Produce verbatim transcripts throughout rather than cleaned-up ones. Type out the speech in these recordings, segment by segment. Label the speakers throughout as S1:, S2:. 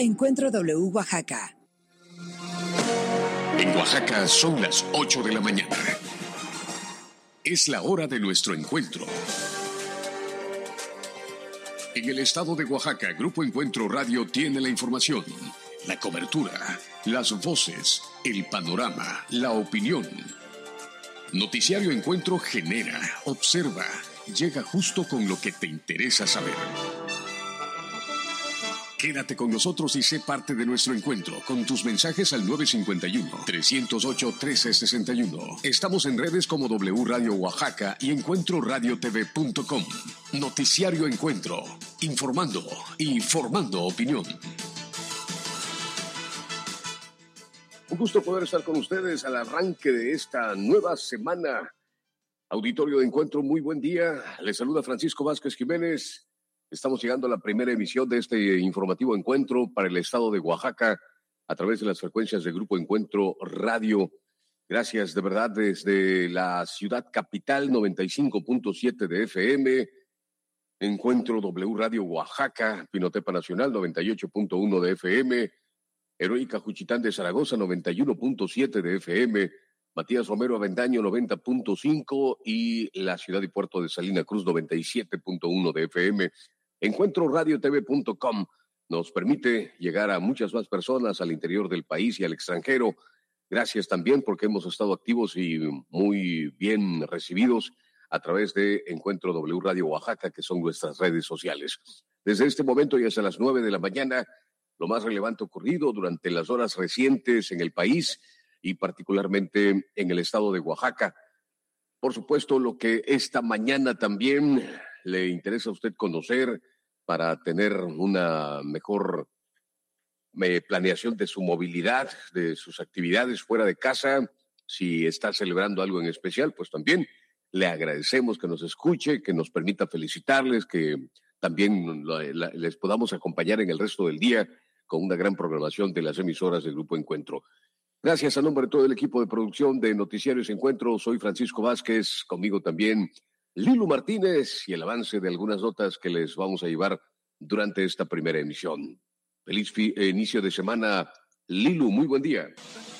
S1: Encuentro W Oaxaca.
S2: En Oaxaca son las ocho de la mañana. Es la hora de nuestro encuentro. En el estado de Oaxaca, Grupo Encuentro Radio tiene la información, la cobertura, las voces, el panorama, la opinión. Noticiario Encuentro genera, observa, llega justo con lo que te interesa saber. Quédate con nosotros y sé parte de nuestro encuentro con tus mensajes al nueve cinco uno, tres cero ocho, uno tres seis uno. Estamos en redes como W Radio Oaxaca y encuentro radio t v punto com. Noticiario Encuentro, informando y formando opinión. Un gusto poder estar con ustedes al arranque de esta nueva semana. Auditorio de Encuentro, muy buen día. Les saluda Francisco Vázquez Jiménez. Estamos llegando a la primera emisión de este informativo encuentro para el estado de Oaxaca a través de las frecuencias de Grupo Encuentro Radio. Gracias de verdad desde la ciudad capital, noventa y cinco punto siete de F M. Encuentro W Radio Oaxaca, Pinotepa Nacional, noventa y ocho punto uno de F M. Heroica Juchitán de Zaragoza, noventa y uno punto siete de F M. Matías Romero Avendaño, noventa punto cinco. Y la ciudad y puerto de Salina Cruz, noventa y siete punto uno de F M. encuentro radio t v punto com nos permite llegar a muchas más personas al interior del país y al extranjero. Gracias también porque hemos estado activos y muy bien recibidos a través de Encuentro W Radio Oaxaca, que son nuestras redes sociales. Desde este momento y hasta las nueve de la mañana, lo más relevante ocurrido durante las horas recientes en el país y particularmente en el estado de Oaxaca. Por supuesto, lo que esta mañana también le interesa a usted conocer para tener una mejor eh, planeación de su movilidad, de sus actividades fuera de casa. Si está celebrando algo en especial, pues también le agradecemos que nos escuche, que nos permita felicitarles, que también la, la, les podamos acompañar en el resto del día con una gran programación de las emisoras del Grupo Encuentro. Gracias a nombre de todo el equipo de producción de Noticiarios Encuentro. Soy Francisco Vázquez, conmigo también Lilu Martínez y el avance de algunas notas que les vamos a llevar durante esta primera emisión. Feliz fi- inicio de semana, Lilu, muy buen día.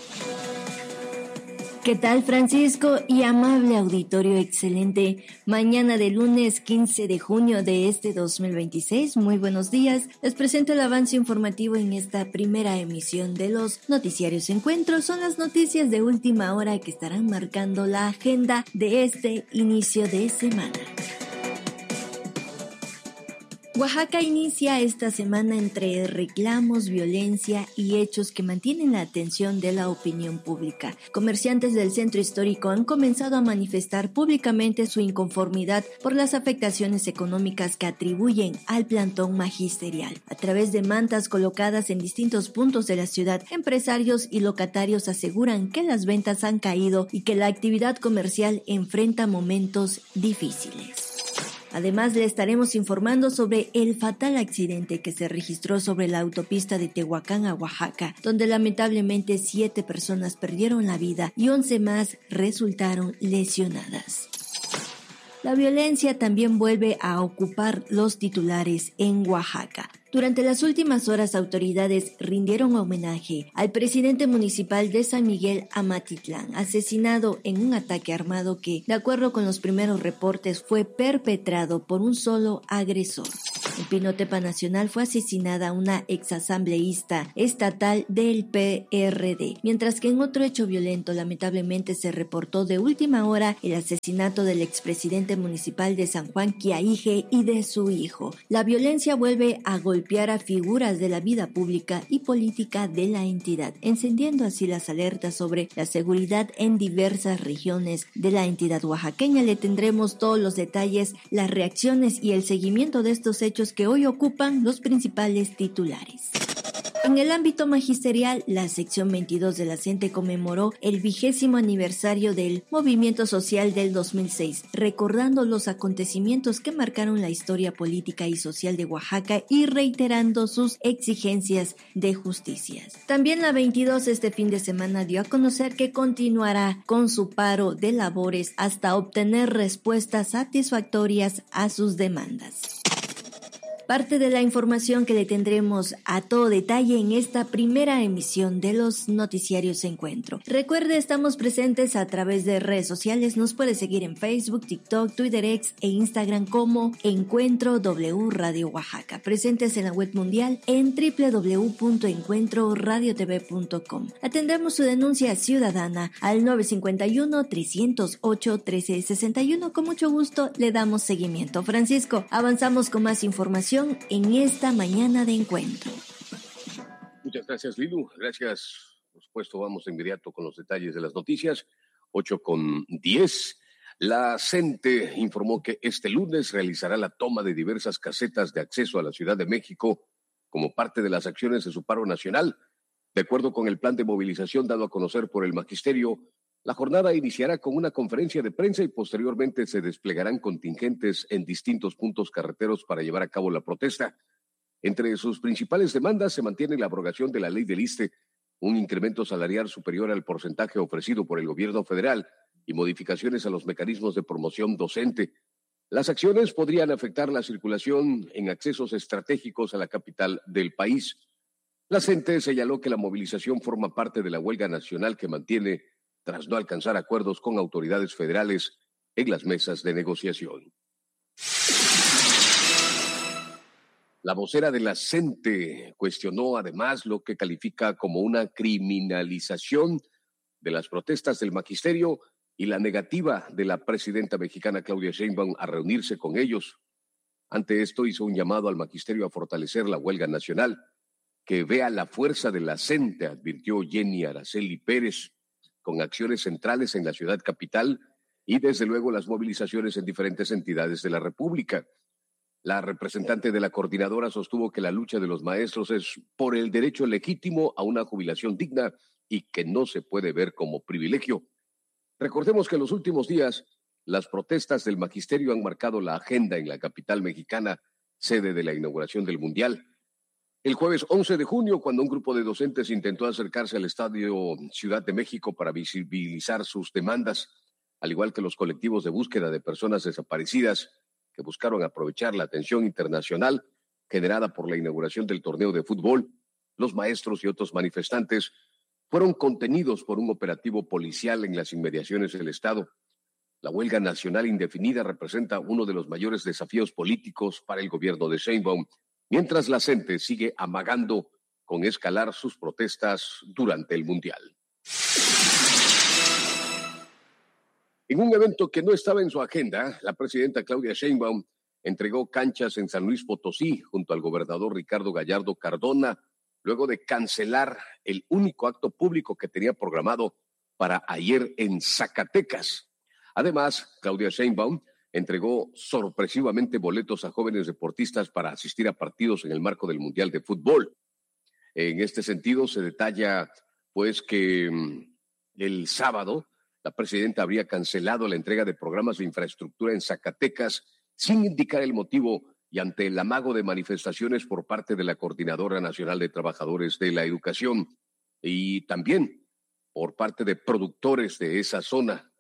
S3: ¿Qué tal, Francisco? Y amable auditorio, excelente mañana de lunes quince de junio de este dos mil veintiséis. Muy buenos días. Les presento el avance informativo en esta primera emisión de los Noticiarios Encuentros. Son las noticias de última hora que estarán marcando la agenda de este inicio de semana. Oaxaca inicia esta semana entre reclamos, violencia y hechos que mantienen la atención de la opinión pública. Comerciantes del centro histórico han comenzado a manifestar públicamente su inconformidad por las afectaciones económicas que atribuyen al plantón magisterial. A través de mantas colocadas en distintos puntos de la ciudad, empresarios y locatarios aseguran que las ventas han caído y que la actividad comercial enfrenta momentos difíciles. Además, le estaremos informando sobre el fatal accidente que se registró sobre la autopista de Tehuacán a Oaxaca, donde lamentablemente siete personas perdieron la vida y once más resultaron lesionadas. La violencia también vuelve a ocupar los titulares en Oaxaca. Durante las últimas horas, autoridades rindieron homenaje al presidente municipal de San Miguel Amatitlán, asesinado en un ataque armado que, de acuerdo con los primeros reportes, fue perpetrado por un solo agresor. En Pinotepa Nacional fue asesinada una exasambleísta estatal del P R D, mientras que en otro hecho violento lamentablemente se reportó de última hora el asesinato del expresidente municipal de San Juan Quiaige y de su hijo. La violencia vuelve a golpear a figuras de la vida pública y política de la entidad, encendiendo así las alertas sobre la seguridad en diversas regiones de la entidad oaxaqueña. Le tendremos todos los detalles, las reacciones y el seguimiento de estos hechos que hoy ocupan los principales titulares. En el ámbito magisterial, la sección veintidós de la C E N T E conmemoró el vigésimo aniversario del Movimiento Social del dos mil seis, recordando los acontecimientos que marcaron la historia política y social de Oaxaca y reiterando sus exigencias de justicia. También la veintidós este fin de semana dio a conocer que continuará con su paro de labores hasta obtener respuestas satisfactorias a sus demandas. parte de la información que le tendremos a todo detalle en esta primera emisión de los noticiarios Encuentro. Recuerde, estamos presentes a través de redes sociales, nos puede seguir en Facebook, TikTok, Twitter, X e Instagram como Encuentro W Radio Oaxaca, presentes en la web mundial en doble u doble u doble u punto encuentro radio t v punto com. Atendemos su denuncia ciudadana al nueve cinco uno, tres cero ocho, uno tres seis uno. Con mucho gusto le damos seguimiento. Francisco, avanzamos con más información en esta mañana de Encuentro.
S2: Muchas gracias, Lilu. Gracias. Por supuesto, vamos de inmediato con los detalles de las noticias. ocho con diez. La CENTE informó que este lunes realizará la toma de diversas casetas de acceso a la Ciudad de México como parte de las acciones de su paro nacional. De acuerdo con el plan de movilización dado a conocer por el Magisterio, la jornada iniciará con una conferencia de prensa y posteriormente se desplegarán contingentes en distintos puntos carreteros para llevar a cabo la protesta. Entre sus principales demandas se mantiene la abrogación de la ley del ISSSTE, un incremento salarial superior al porcentaje ofrecido por el gobierno federal y modificaciones a los mecanismos de promoción docente. Las acciones podrían afectar la circulación en accesos estratégicos a la capital del país. La CENTE señaló que la movilización forma parte de la huelga nacional que mantiene tras no alcanzar acuerdos con autoridades federales en las mesas de negociación. La vocera de la CENTE cuestionó además lo que califica como una criminalización de las protestas del Magisterio y la negativa de la presidenta mexicana Claudia Sheinbaum a reunirse con ellos. Ante esto hizo un llamado al Magisterio a fortalecer la huelga nacional, que vea la fuerza de la CENTE, advirtió Jenny Araceli Pérez, con acciones centrales en la ciudad capital y desde luego las movilizaciones en diferentes entidades de la República. La representante de la coordinadora sostuvo que la lucha de los maestros es por el derecho legítimo a una jubilación digna y que no se puede ver como privilegio. Recordemos que en los últimos días las protestas del Magisterio han marcado la agenda en la capital mexicana, sede de la inauguración del Mundial. El jueves once de junio, cuando un grupo de docentes intentó acercarse al Estadio Ciudad de México para visibilizar sus demandas, al igual que los colectivos de búsqueda de personas desaparecidas que buscaron aprovechar la atención internacional generada por la inauguración del torneo de fútbol, los maestros y otros manifestantes fueron contenidos por un operativo policial en las inmediaciones del Estado. La huelga nacional indefinida representa uno de los mayores desafíos políticos para el gobierno de Sheinbaum, mientras la CENTE sigue amagando con escalar sus protestas durante el Mundial. En un evento que no estaba en su agenda, la presidenta Claudia Sheinbaum entregó canchas en San Luis Potosí junto al gobernador Ricardo Gallardo Cardona, luego de cancelar el único acto público que tenía programado para ayer en Zacatecas. Además, Claudia Sheinbaum entregó sorpresivamente boletos a jóvenes deportistas para asistir a partidos en el marco del Mundial de Fútbol. En este sentido, se detalla pues que el sábado la presidenta habría cancelado la entrega de programas de infraestructura en Zacatecas sin indicar el motivo y ante el amago de manifestaciones por parte de la Coordinadora Nacional de Trabajadores de la Educación y también por parte de productores de esa zona.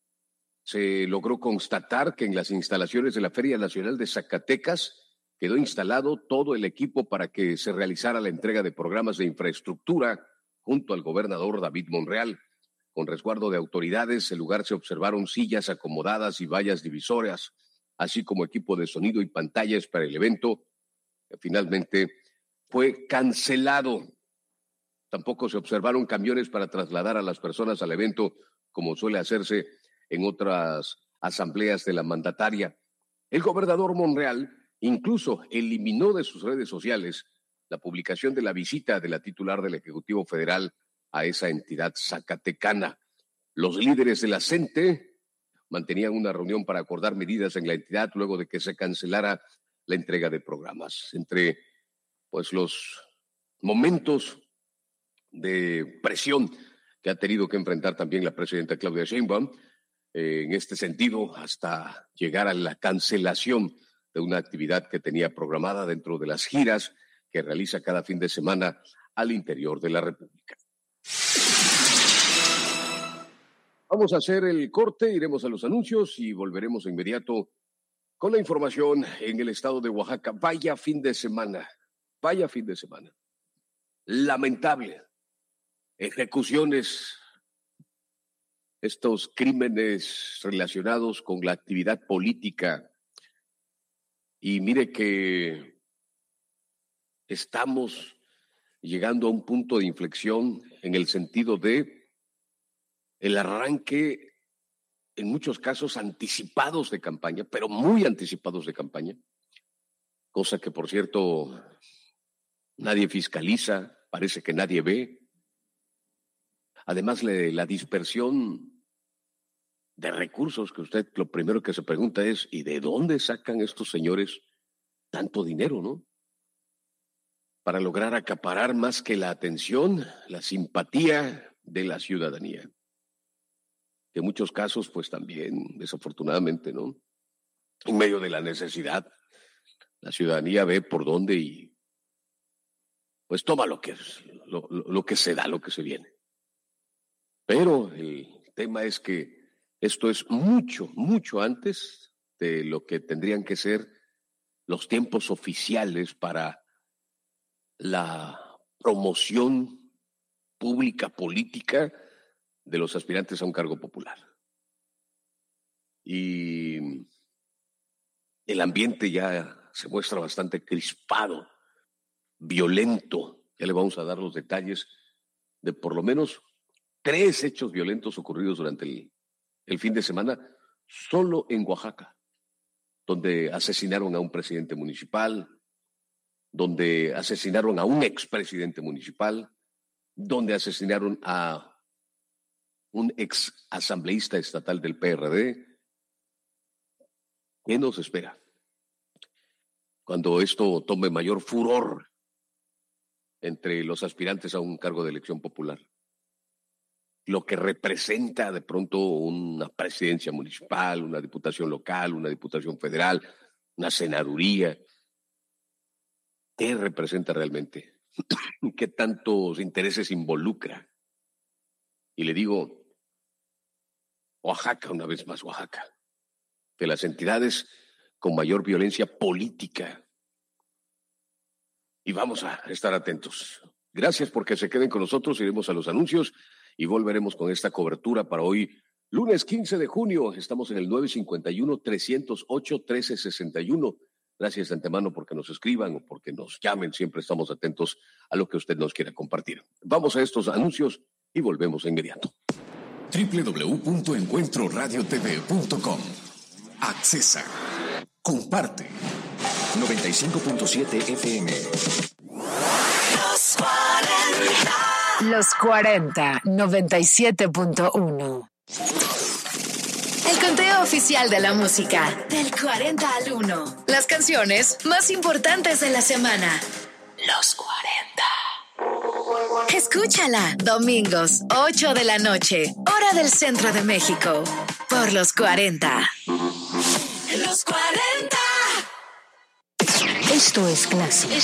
S2: Se logró constatar que en las instalaciones de la Feria Nacional de Zacatecas quedó instalado todo el equipo para que se realizara la entrega de programas de infraestructura junto al gobernador David Monreal. Con resguardo de autoridades, en el lugar se observaron sillas acomodadas y vallas divisoras, así como equipo de sonido y pantallas para el evento. Finalmente fue cancelado. Tampoco se observaron camiones para trasladar a las personas al evento, como suele hacerse en otras asambleas de la mandataria. El gobernador Monreal incluso eliminó de sus redes sociales la publicación de la visita de la titular del Ejecutivo Federal a esa entidad zacatecana. Los líderes de la CENTE mantenían una reunión para acordar medidas en la entidad luego de que se cancelara la entrega de programas. Entre pues los momentos de presión que ha tenido que enfrentar también la presidenta Claudia Sheinbaum, eh, en este sentido, hasta llegar a la cancelación de una actividad que tenía programada dentro de las giras que realiza cada fin de semana al interior de la República. Vamos a hacer el corte, iremos a los anuncios y volveremos de inmediato con la información en el estado de Oaxaca. Vaya fin de semana, vaya fin de semana. Lamentable. Ejecuciones, estos crímenes relacionados con la actividad política. Y mire que estamos llegando a un punto de inflexión en el sentido de el arranque, en muchos casos anticipados de campaña, pero muy anticipados de campaña, cosa que, por cierto, nadie fiscaliza, parece que nadie ve. Además, la, la dispersión de recursos, que usted lo primero que se pregunta es, ¿y de dónde sacan estos señores tanto dinero, no? Para lograr acaparar más que la atención, la simpatía de la ciudadanía. Que en muchos casos, pues también, desafortunadamente, ¿no? En medio de la necesidad, la ciudadanía ve por dónde y pues toma lo que, lo, lo que se da, lo que se viene. Pero el tema es que esto es mucho, mucho antes de lo que tendrían que ser los tiempos oficiales para la promoción pública, política de los aspirantes a un cargo popular. Y el ambiente ya se muestra bastante crispado, violento. Ya le vamos a dar los detalles de por lo menos tres hechos violentos ocurridos durante el, el fin de semana solo en Oaxaca, donde asesinaron a un presidente municipal, donde asesinaron a un expresidente municipal, donde asesinaron a un ex asambleísta estatal del P R D. ¿Qué nos espera cuando esto tome mayor furor entre los aspirantes a un cargo de elección popular? Lo que representa de pronto una presidencia municipal, una diputación local, una diputación federal, una senaduría. ¿Qué representa realmente? ¿Qué tantos intereses involucra? Y le digo, Oaxaca, una vez más Oaxaca, de las entidades con mayor violencia política. Y vamos a estar atentos. Gracias porque se queden con nosotros, iremos a los anuncios y volveremos con esta cobertura para hoy, lunes quince de junio. Estamos en el nueve cinco uno, tres cero ocho, uno tres seis uno. Gracias de antemano porque nos escriban o porque nos llamen. Siempre estamos atentos a lo que usted nos quiera compartir. Vamos a estos anuncios y volvemos de inmediato.
S4: doble u doble u doble u punto encuentro radio t v punto com. Accesa. Comparte. noventa y cinco punto siete F M.
S5: Los cuarenta. Los cuarenta, noventa y siete punto uno. El conteo oficial de la música. Del cuarenta al uno. Las canciones más importantes de la semana. Los cuarenta. Escúchala. Domingos, ocho de la noche. Hora del centro de México. Por los cuarenta. Los cuarenta. Esto es clásico.